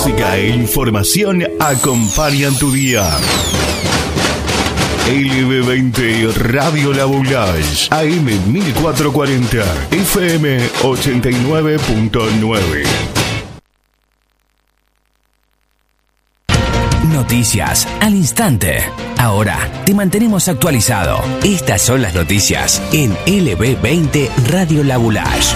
música e información acompañan tu día. LB20 Radio La Boulage, AM 1440, FM 89.9. Noticias al instante. Ahora te mantenemos actualizado. Estas son las noticias en LB20 Radio La Boulage.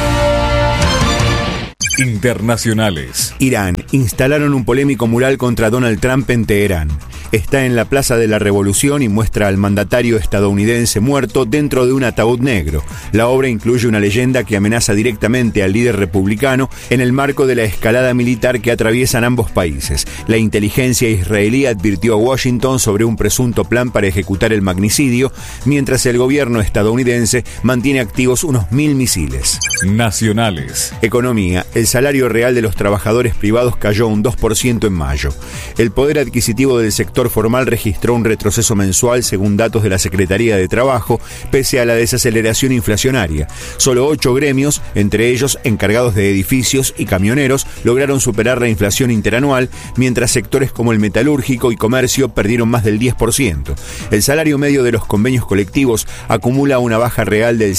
Internacionales. Irán. Instalaron un polémico mural contra Donald Trump en Teherán. Está en la Plaza de la Revolución y muestra al mandatario estadounidense muerto dentro de un ataúd negro. La obra incluye una leyenda que amenaza directamente al líder republicano en el marco de la escalada militar que atraviesan ambos países. La inteligencia israelí advirtió a Washington sobre un presunto plan para ejecutar el magnicidio, mientras el gobierno estadounidense mantiene activos unos 1.000 misiles. Nacionales. Economía. El salario real de los trabajadores privados cayó un 2% en mayo. El poder adquisitivo del sector formal registró un retroceso mensual según datos de la Secretaría de Trabajo, pese a la desaceleración inflacionaria. Solo 8 gremios, entre ellos encargados de edificios y camioneros, lograron superar la inflación interanual, mientras sectores como el metalúrgico y comercio perdieron más del 10%. El salario medio de los convenios colectivos acumula una baja real del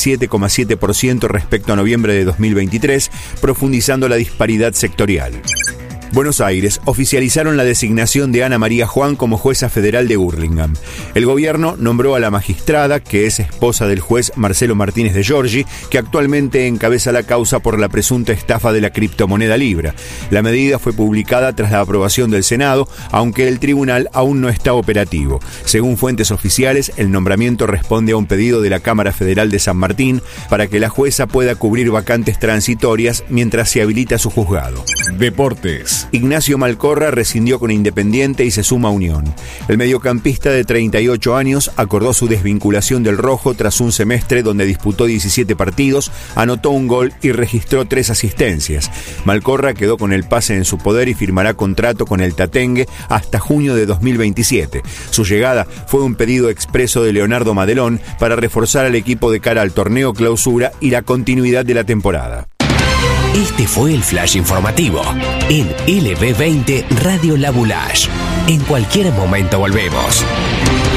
7,7% respecto a noviembre de 2023, profundizando la disparidad sectorial. Buenos Aires. Oficializaron la designación de Ana María Juan como jueza federal de Burlingame. El gobierno nombró a la magistrada, que es esposa del juez Marcelo Martínez de Giorgi, que actualmente encabeza la causa por la presunta estafa de la criptomoneda Libra. La medida fue publicada tras la aprobación del Senado, aunque el tribunal aún no está operativo. Según fuentes oficiales, el nombramiento responde a un pedido de la Cámara Federal de San Martín para que la jueza pueda cubrir vacantes transitorias mientras se habilita su juzgado. Deportes. Ignacio Malcorra rescindió con Independiente y se suma a Unión. El mediocampista de 38 años acordó su desvinculación del rojo tras un semestre donde disputó 17 partidos, anotó un gol y registró 3 asistencias. Malcorra quedó con el pase en su poder y firmará contrato con el Tatengue hasta junio de 2027. Su llegada fue un pedido expreso de Leonardo Madelón para reforzar al equipo de cara al torneo clausura y la continuidad de la temporada. Este fue el flash informativo en LB20 Radio La Boulage. En cualquier momento volvemos.